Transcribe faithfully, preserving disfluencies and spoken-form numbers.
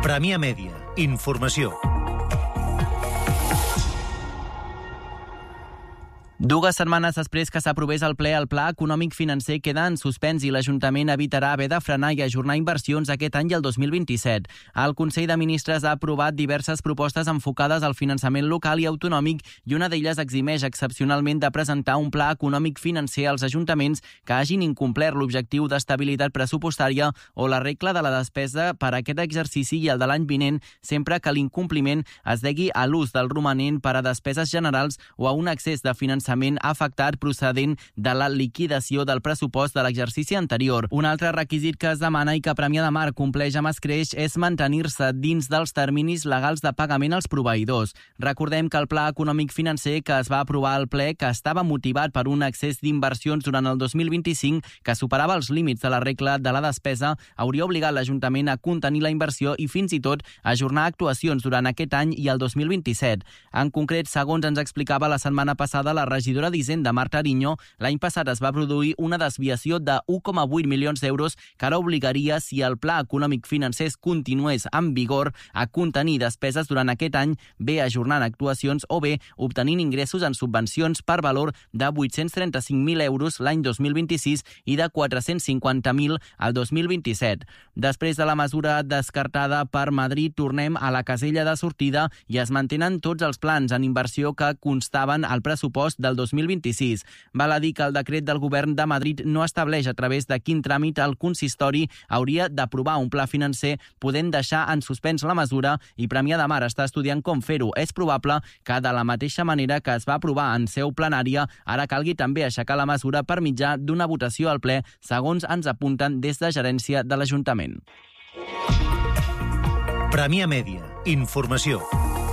Premià Mèdia. Informació. Dues setmanes després que s'aprovés al ple, el Pla Econòmic Financer queda en suspens i l'Ajuntament evitarà haver de frenar i ajornar inversions aquest any i el dos mil vint-i-set. El Consell de Ministres ha aprovat diverses propostes enfocades al finançament local i autonòmic i una d'elles eximeix excepcionalment de presentar un pla econòmic financer als ajuntaments que hagin incomplert l'objectiu d'estabilitat pressupostària o la regla de la despesa per a aquest exercici i el de l'any vinent, sempre que l'incompliment es degui a l'ús del romanent per a despeses generals o a un excés de finançament afectat procedent de la liquidació del pressupost de l'exercici anterior. Un altre requisit que es demana i que Premià de Mar compleix amb escreix és mantenir-se dins dels terminis legals de pagament als proveïdors. Recordem que el Pla Econòmic Financer que es va aprovar al ple, que estava motivat per un excés d'inversions durant el dos mil vint-i-cinc que superava els límits de la regla de la despesa, hauria obligat l'Ajuntament a contenir la inversió i fins i tot a ajornar actuacions durant aquest any i el dos mil vint-i-set. En concret, segons ens explicava la setmana passada la regidora d'Hisenda, Marta Ariño, l'any passat es va produir una desviació de u coma vuit milions d'euros que ara obligaria, si el Pla Econòmic Financer continués en vigor, a contenir despeses durant aquest any, bé ajornant actuacions o bé obtenint ingressos en subvencions per valor de vuit-cents trenta-cinc mil euros l'any dos mil vint-i-sis i de quatre-cents cinquanta mil al dos mil vint-i-set. Després de la mesura descartada per Madrid, tornem a la casella de sortida i es mantenen tots els plans en inversió que constaven al pressupost del dos mil vint-i-sis. Val a dir que el decret del govern de Madrid no estableix a través de quin tràmit el consistori hauria d'aprovar un pla financer, podent deixar en suspens la mesura, i Premià de Mar està estudiant com fer-ho. És probable que, de la mateixa manera que es va aprovar en seu plenària, ara calgui també aixecar la mesura per mitjà d'una votació al ple, segons ens apunten des de gerència de l'Ajuntament. Premià Mèdia. Informació.